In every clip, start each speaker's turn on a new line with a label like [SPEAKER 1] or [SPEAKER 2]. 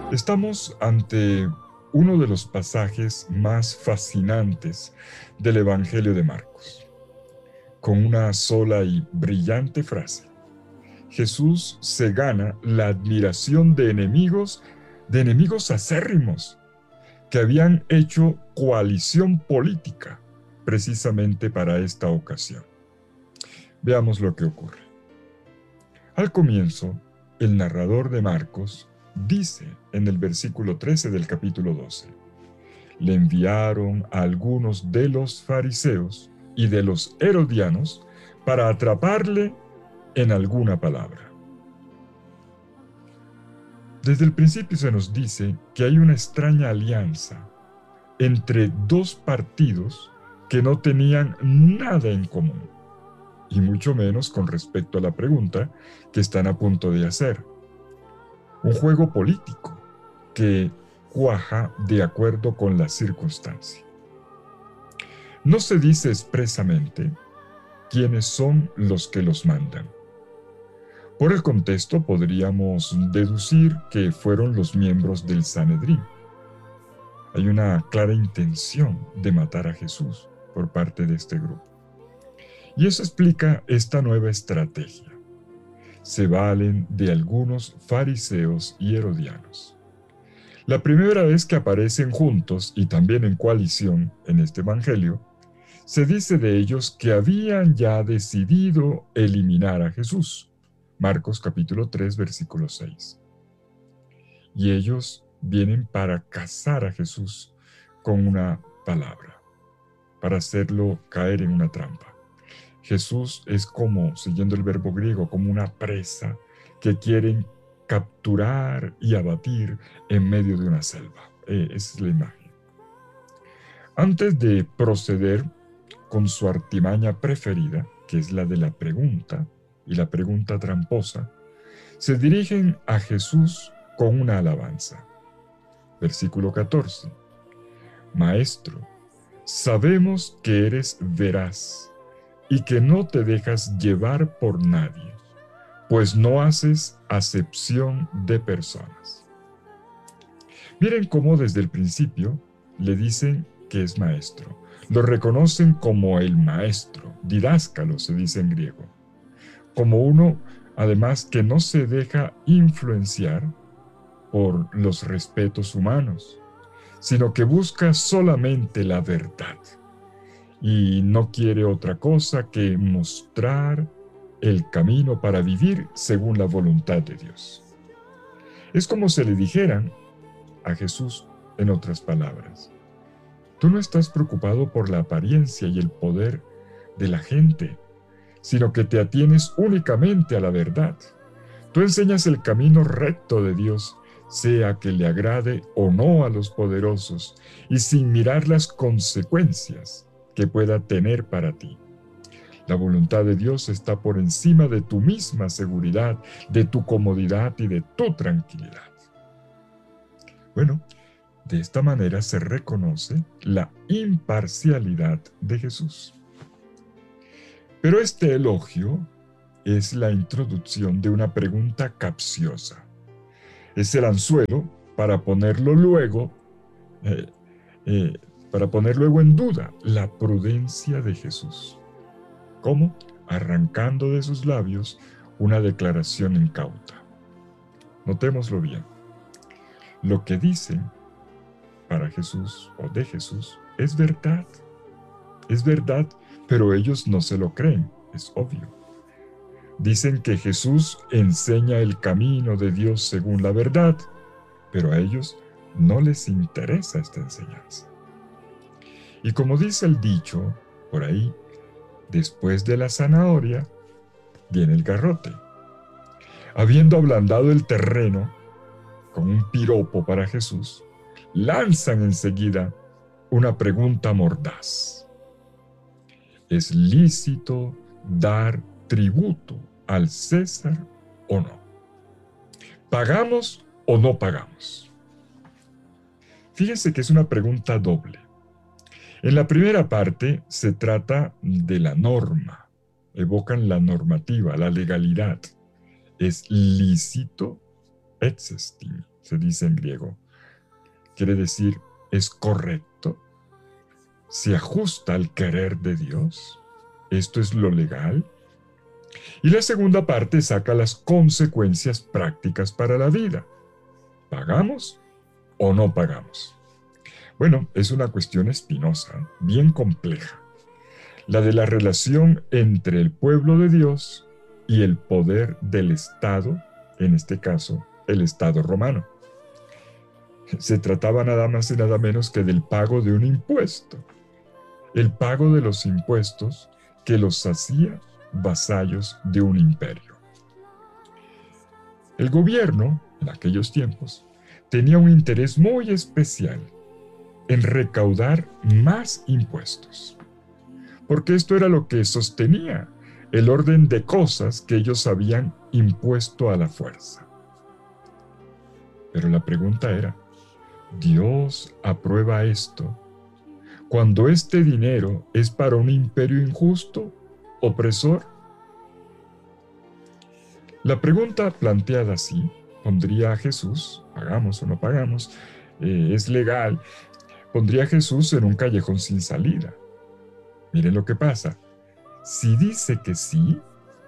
[SPEAKER 1] Estamos ante uno de los pasajes más fascinantes del Evangelio de Marcos. Con una sola y brillante frase, Jesús se gana la admiración de enemigos acérrimos, que habían hecho coalición política precisamente para esta ocasión. Veamos lo que ocurre. Al comienzo, el narrador de Marcos dice en el versículo 13 del capítulo 12, le enviaron a algunos de los fariseos y de los herodianos para atraparle en alguna palabra. Desde el principio se nos dice que hay una extraña alianza entre dos partidos que no tenían nada en común, y mucho menos con respecto a la pregunta que están a punto de hacer. Un juego político que cuaja de acuerdo con la circunstancia. No se dice expresamente quiénes son los que los mandan. Por el contexto podríamos deducir que fueron los miembros del Sanedrín. Hay una clara intención de matar a Jesús por parte de este grupo. Y eso explica esta nueva estrategia. Se valen de algunos fariseos y herodianos. La primera vez que aparecen juntos y también en coalición en este evangelio, se dice de ellos que habían ya decidido eliminar a Jesús. Marcos capítulo 3, versículo 6. Y ellos vienen para cazar a Jesús con una palabra, para hacerlo caer en una trampa. Jesús es como, siguiendo el verbo griego, como una presa que quieren capturar y abatir en medio de una selva. Esa es la imagen. Antes de proceder con su artimaña preferida, que es la de la pregunta, y la pregunta tramposa, se dirigen a Jesús con una alabanza. Versículo 14. Maestro, sabemos que eres veraz y que no te dejas llevar por nadie, pues no haces acepción de personas. Miren cómo desde el principio le dicen que es maestro. Lo reconocen como el maestro, didáscalo se dice en griego, como uno además que no se deja influenciar por los respetos humanos, sino que busca solamente la verdad y no quiere otra cosa que mostrar el camino para vivir según la voluntad de Dios. Es como si le dijeran a Jesús, en otras palabras, tú no estás preocupado por la apariencia y el poder de la gente, sino que te atienes únicamente a la verdad. Tú enseñas el camino recto de Dios, sea que le agrade o no a los poderosos, y sin mirar las consecuencias que pueda tener para ti. La voluntad de Dios está por encima de tu misma seguridad, de tu comodidad y de tu tranquilidad. Bueno, de esta manera se reconoce la imparcialidad de Jesús. Pero este elogio es la introducción de una pregunta capciosa. Es el anzuelo para ponerlo luego, eh, para poner luego en duda la prudencia de Jesús. ¿Cómo? Arrancando de sus labios una declaración incauta. Notémoslo bien. Lo que dicen para Jesús o de Jesús es verdad. Es verdad, pero ellos no se lo creen, es obvio. Dicen que Jesús enseña el camino de Dios según la verdad, pero a ellos no les interesa esta enseñanza. Y como dice el dicho por ahí, después de la zanahoria viene el garrote. Habiendo ablandado el terreno con un piropo para Jesús, lanzan enseguida una pregunta mordaz. ¿Es lícito dar tributo al César o no? ¿Pagamos o no pagamos? Fíjense que es una pregunta doble. En la primera parte se trata de la norma, evocan la normativa, la legalidad. ¿Es lícito? Existim. se dice en griego. Quiere decir, es correcto, se ajusta al querer de Dios, esto es lo legal. Y la segunda parte saca las consecuencias prácticas para la vida. ¿Pagamos o no pagamos? Bueno, es una cuestión espinosa, bien compleja, la de la relación entre el pueblo de Dios y el poder del Estado, en este caso, el Estado romano. Se trataba nada más y nada menos que del pago de un impuesto, el pago de los impuestos que los hacía vasallos de un imperio. El gobierno, en aquellos tiempos, tenía un interés muy especial en recaudar más impuestos, porque esto era lo que sostenía el orden de cosas que ellos habían impuesto a la fuerza. Pero la pregunta era, ¿Dios aprueba esto cuando este dinero es para un imperio injusto, opresor? La pregunta planteada así pondría a Jesús, ¿pagamos o no pagamos? ¿Es legal? Pondría a Jesús en un callejón sin salida. Miren lo que pasa. Si dice que sí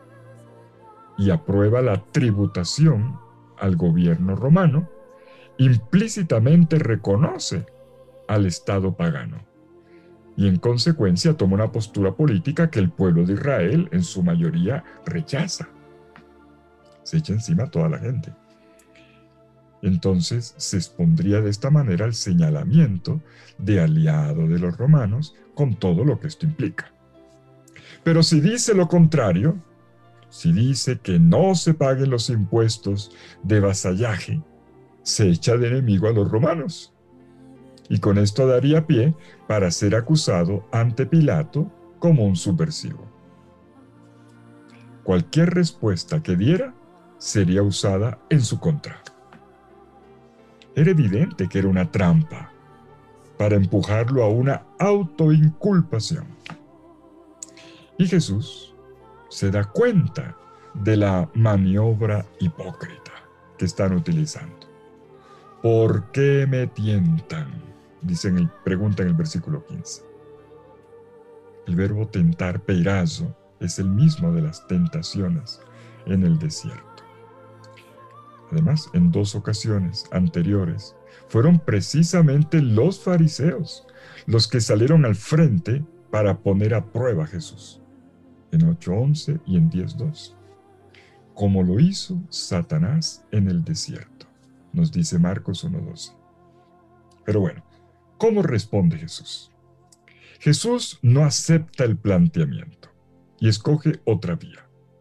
[SPEAKER 1] y aprueba la tributación al gobierno romano, implícitamente reconoce al Estado pagano y en consecuencia toma una postura política que el pueblo de Israel en su mayoría rechaza. Se echa encima a toda la gente. Entonces se expondría de esta manera el señalamiento de aliado de los romanos con todo lo que esto implica. Pero si dice lo contrario, si dice que no se paguen los impuestos de vasallaje, se echa de enemigo a los romanos. Y con esto daría pie para ser acusado ante Pilato como un subversivo. Cualquier respuesta que diera sería usada en su contra. Era evidente que era una trampa para empujarlo a una autoinculpación. Y Jesús se da cuenta de la maniobra hipócrita que están utilizando. ¿Por qué me tientan? Pregunta en el versículo 15. El verbo tentar, peirazo, es el mismo de las tentaciones en el desierto. Además, en 2 ocasiones anteriores, fueron precisamente los fariseos los que salieron al frente para poner a prueba a Jesús, en 8:11 y en 10:2, como lo hizo Satanás en el desierto, nos dice Marcos 1:12. Pero bueno, ¿cómo responde Jesús? Jesús no acepta el planteamiento y escoge otra vía.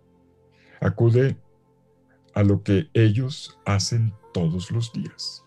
[SPEAKER 1] Acude a lo que ellos hacen todos los días.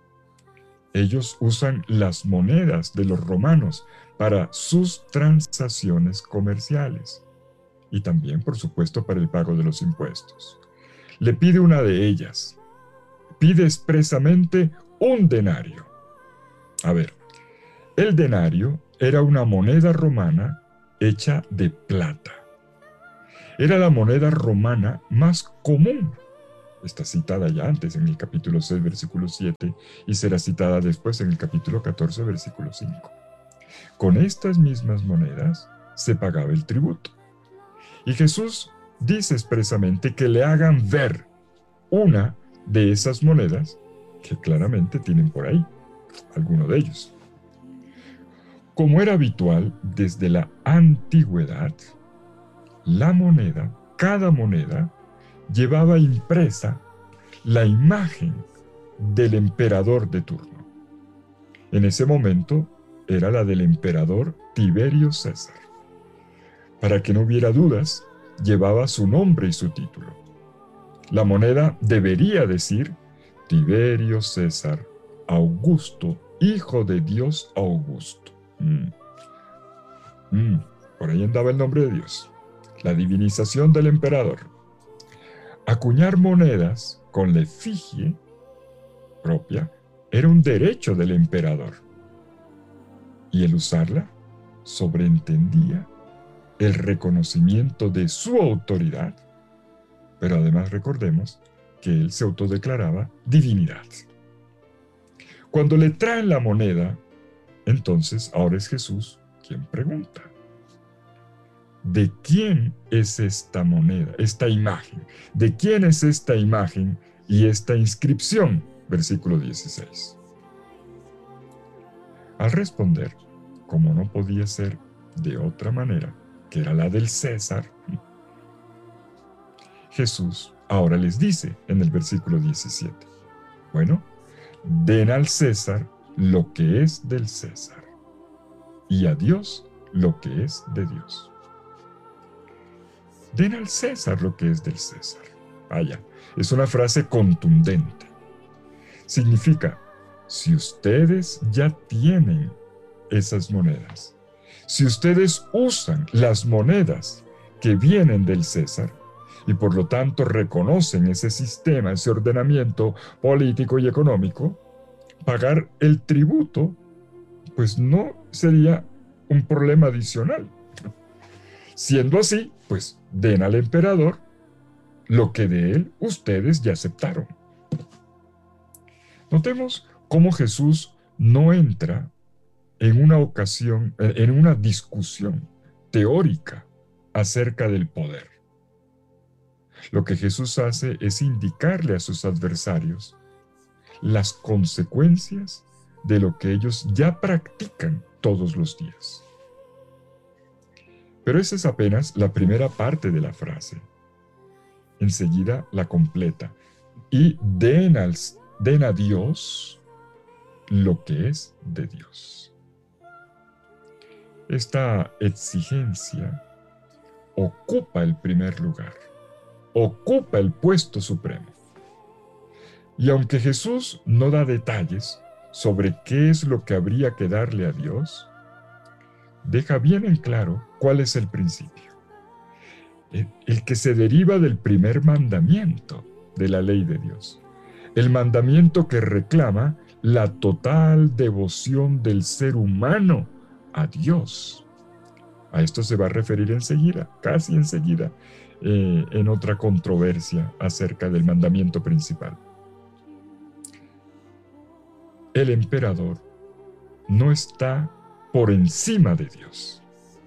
[SPEAKER 1] Ellos usan las monedas de los romanos para sus transacciones comerciales y también, por supuesto, para el pago de los impuestos. Le pide una de ellas. Pide expresamente un denario. A ver, el denario era una moneda romana hecha de plata. Era la moneda romana más común. Está citada ya antes en el capítulo 6, versículo 7, y será citada después en el capítulo 14, versículo 5. Con estas mismas monedas se pagaba el tributo. Y Jesús dice expresamente que le hagan ver una de esas monedas que claramente tienen por ahí, alguno de ellos. Como era habitual desde la antigüedad, la moneda, cada moneda, llevaba impresa la imagen del emperador de turno. En ese momento era la del emperador Tiberio César. Para que no hubiera dudas, llevaba su nombre y su título. La moneda debería decir Tiberio César Augusto, hijo de Dios Augusto. Por ahí andaba el nombre de Dios. La divinización del emperador. Acuñar monedas con la efigie propia era un derecho del emperador. Y el usarla sobreentendía el reconocimiento de su autoridad, pero además recordemos que él se autodeclaraba divinidad. Cuando le traen la moneda, entonces ahora es Jesús quien pregunta: ¿de quién es esta moneda, esta imagen? ¿De quién es esta imagen y esta inscripción? Versículo 16. Al responder, como no podía ser de otra manera, que era la del César, Jesús ahora les dice en el versículo 17, bueno, den al César lo que es del César y a Dios lo que es de Dios. Den al César lo que es del César. Vaya, es una frase contundente. Significa, si ustedes ya tienen esas monedas, si ustedes usan las monedas que vienen del César y por lo tanto reconocen ese sistema, ese ordenamiento político y económico, pagar el tributo pues no sería un problema adicional. Siendo así, pues den al emperador lo que de él ustedes ya aceptaron. Notemos cómo Jesús no entra en una discusión teórica acerca del poder. Lo que Jesús hace es indicarle a sus adversarios las consecuencias de lo que ellos ya practican todos los días. Pero esa es apenas la primera parte de la frase. Enseguida la completa. Y den a Dios lo que es de Dios. Esta exigencia ocupa el primer lugar, ocupa el puesto supremo. Y aunque Jesús no da detalles sobre qué es lo que habría que darle a Dios, deja bien en claro cuál es el principio. El que se deriva del primer mandamiento de la ley de Dios. El mandamiento que reclama la total devoción del ser humano a Dios. A esto se va a referir enseguida, casi enseguida, en otra controversia acerca del mandamiento principal. El emperador no está por encima de Dios.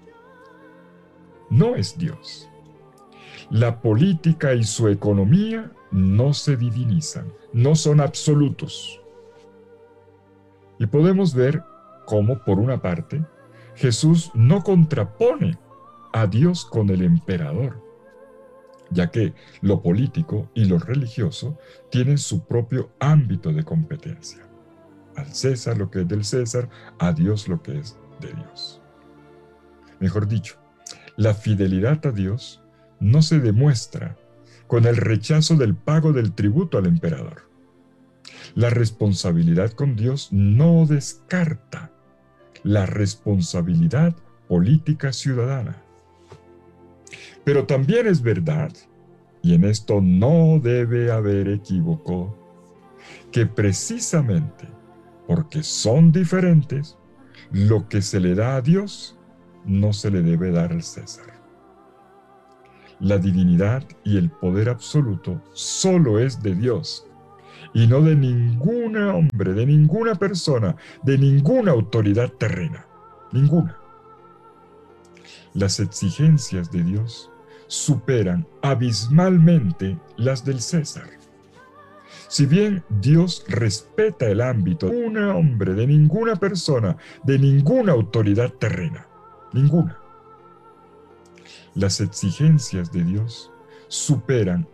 [SPEAKER 1] No es Dios. La política y su economía no se divinizan, no son absolutos. Y podemos ver cómo, por una parte, Jesús no contrapone a Dios con el emperador, ya que lo político y lo religioso tienen su propio ámbito de competencia. Al César lo que es del César, a Dios lo que es de Dios. Mejor dicho, la fidelidad a Dios no se demuestra con el rechazo del pago del tributo al emperador. La responsabilidad con Dios no descarta la responsabilidad política ciudadana. Pero también es verdad, y en esto no debe haber equívoco, que precisamente porque son diferentes, lo que se le da a Dios no se le debe dar al César. La divinidad y el poder absoluto solo es de Dios y no de ningún hombre, de ninguna persona, de ninguna autoridad terrena. Ninguna. Las exigencias de Dios superan abismalmente las del César. Si bien Dios respeta el ámbito de ningún hombre, de ninguna persona, de ninguna autoridad terrena, ninguna. Las exigencias de Dios superan